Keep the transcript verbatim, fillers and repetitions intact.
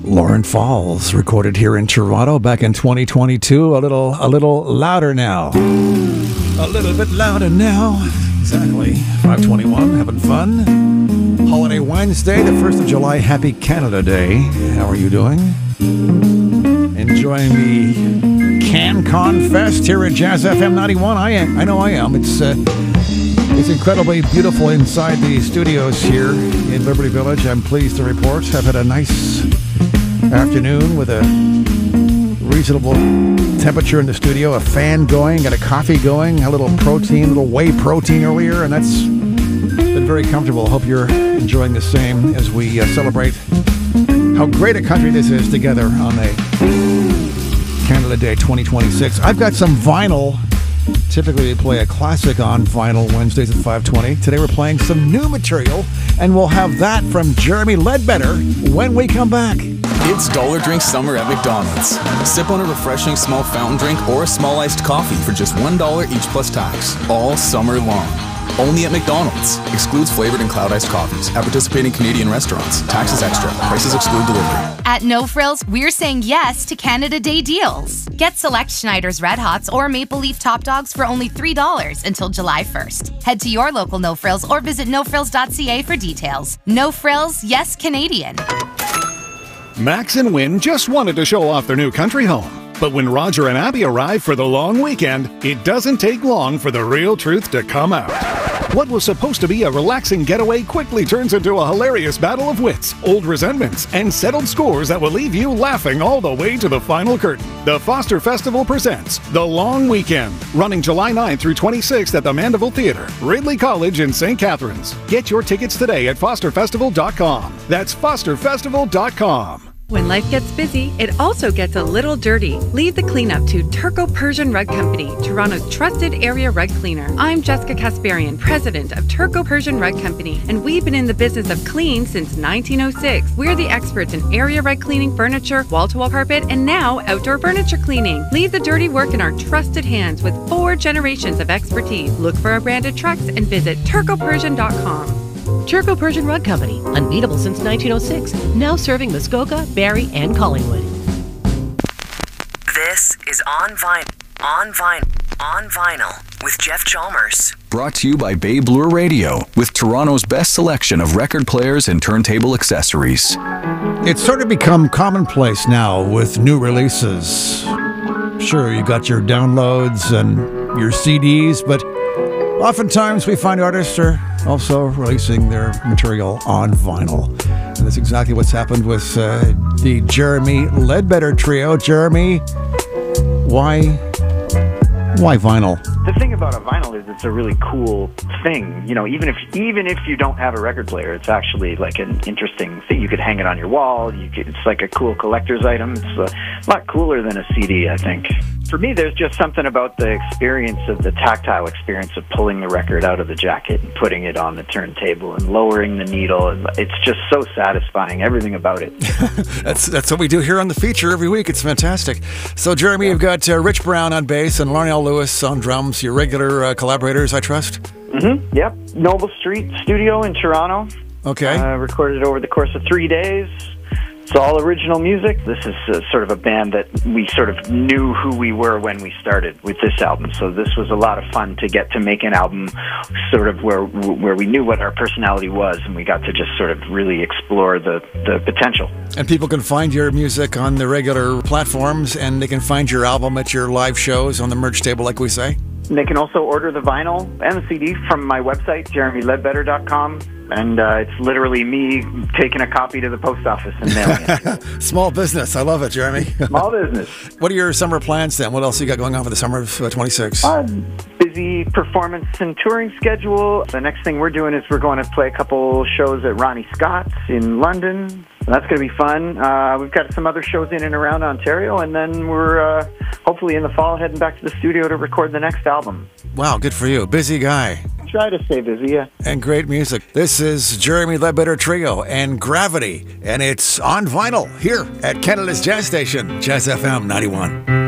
Lauren Falls, recorded here in Toronto back in twenty twenty-two. A little, a little louder now. A little bit louder now. Exactly. five twenty-one, having fun. Holiday Wednesday, the first of July. Happy Canada Day. How are you doing? Enjoying the CanCon Fest here at Jazz F M ninety-one. I am. I know I am. It's uh, it's incredibly beautiful inside the studios here in Liberty Village. I'm pleased to report I've had a nice afternoon with a reasonable temperature in the studio, a fan going, got a coffee going, a little protein, a little whey protein earlier, and that's been very comfortable. Hope you're enjoying the same as we uh, celebrate how great a country this is together on a Canada Day twenty twenty-six. I've got some vinyl. Typically we play a classic on vinyl Wednesdays at five twenty. Today we're playing some new material, and we'll have that from Jeremy Ledbetter when we come back. It's Dollar Drink Summer at McDonald's. Sip on a refreshing small fountain drink or a small iced coffee for just one dollar each plus tax, all summer long. Only at McDonald's. Excludes flavored and cloud iced coffees. At participating Canadian restaurants. Taxes extra. Prices exclude delivery. At No Frills, we're saying yes to Canada Day deals. Get select Schneider's Red Hots or Maple Leaf Top Dogs for only three dollars until July first. Head to your local No Frills or visit no frills dot c a for details. No Frills, yes Canadian. Max and Win just wanted to show off their new country home. But when Roger and Abby arrive for the long weekend, it doesn't take long for the real truth to come out. What was supposed to be a relaxing getaway quickly turns into a hilarious battle of wits, old resentments, and settled scores that will leave you laughing all the way to the final curtain. The Foster Festival presents The Long Weekend, running July ninth through twenty-sixth at the Mandeville Theatre, Ridley College in Saint Catharines. Get your tickets today at foster festival dot com. That's foster festival dot com. When life gets busy, it also gets a little dirty. Leave the cleanup to Turco Persian Rug Company, Toronto's trusted area rug cleaner. I'm Jessica Kasparian, president of Turco Persian Rug Company, and we've been in the business of clean since nineteen oh six. We're the experts in area rug cleaning, furniture, wall-to-wall carpet, and now outdoor furniture cleaning. Leave the dirty work in our trusted hands with four generations of expertise. Look for our branded trucks and visit turco persian dot com. Turco Persian Rug Company, unbeatable since nineteen oh six, now serving Muskoka, Barrie, and Collingwood. This is On Vinyl, On Vinyl, On Vinyl with Jeff Chalmers. Brought to you by Babe Lure Radio, with Toronto's best selection of record players and turntable accessories. It's sort of become commonplace now with new releases. Sure, you got your downloads and your C Ds, but oftentimes we find artists are also releasing their material on vinyl. And that's exactly what's happened with uh, the Jeremy Ledbetter Trio. Jeremy, why, why vinyl? The thing about a vinyl is it's a really cool thing. You know, even if even if you don't have a record player, it's actually like an interesting thing. You could hang it on your wall. You could, it's like a cool collector's item. It's a lot cooler than a C D, I think. For me, there's just something about the experience of the tactile experience of pulling the record out of the jacket and putting it on the turntable and lowering the needle. It's just so satisfying, everything about it. that's that's what we do here on the feature every week. It's fantastic. So, Jeremy, yeah. You've got uh, Rich Brown on bass and Larnell Lewis on drums, your regular uh, collaborators, I trust? Mm-hmm, yep. Noble Street Studio in Toronto. Okay. Uh, recorded over the course of three days. It's all original music. This is uh, sort of a band that we sort of knew who we were when we started with this album. So this was a lot of fun to get to make an album sort of where where we knew what our personality was, and we got to just sort of really explore the, the potential. And people can find your music on the regular platforms, and they can find your album at your live shows on the merch table, like we say. And they can also order the vinyl and the C D from my website, jeremy ledbetter dot com. And uh, it's literally me taking a copy to the post office and mailing it. Small business. I love it, Jeremy. Small business. What are your summer plans then? What else you got going on for the summer of uh, twenty-six? Uh, busy performance and touring schedule. The next thing we're doing is we're going to play a couple shows at Ronnie Scott's in London. That's going to be fun. Uh, we've got some other shows in and around Ontario, and then we're uh, hopefully in the fall heading back to the studio to record the next album. Wow, good for you. Busy guy. Try to stay busy, yeah. And great music. This is Jeremy Ledbetter Trio and Gravity, and it's on vinyl here at Canada's Jazz Station, Jazz F M ninety-one.